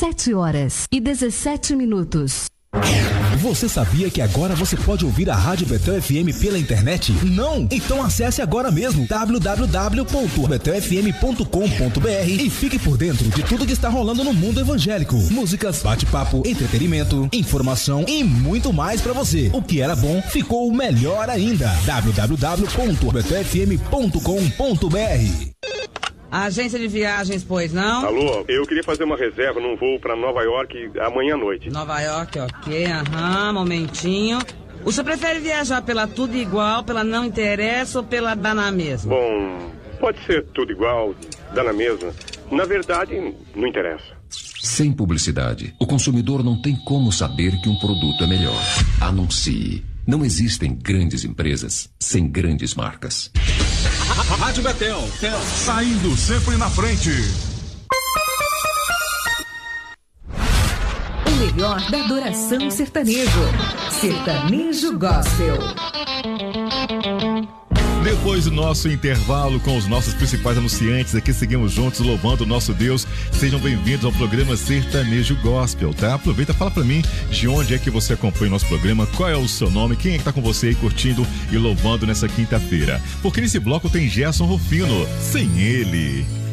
7h17. Você sabia que agora você pode ouvir a Rádio Betel FM pela internet? Não? Então acesse agora mesmo www.betelfm.com.br e fique por dentro de tudo que está rolando no mundo evangélico. Músicas, bate-papo, entretenimento, informação e muito mais para você. O que era bom ficou melhor ainda. www.betelfm.com.br. Agência de viagens, pois não? Alô, eu queria fazer uma reserva num voo para Nova York amanhã à noite. Nova York, ok, momentinho. O senhor prefere viajar pela Tudo Igual, pela Não Interessa ou pela Dá na Mesma? Bom, pode ser tudo igual, dá na mesma. Na verdade, não interessa. Sem publicidade, o consumidor não tem como saber que um produto é melhor. Anuncie. Não existem grandes empresas sem grandes marcas. Rádio Betel, saindo sempre na frente. O melhor da adoração sertanejo. Sertanejo Gospel. Depois do nosso intervalo com os nossos principais anunciantes, aqui seguimos juntos louvando o nosso Deus. Sejam bem-vindos ao programa Sertanejo Gospel, tá? Aproveita, fala pra mim de onde é que você acompanha o nosso programa, qual é o seu nome, quem é que tá com você aí curtindo e louvando nessa quinta-feira. Porque nesse bloco tem Gerson Rufino, Sem Ele.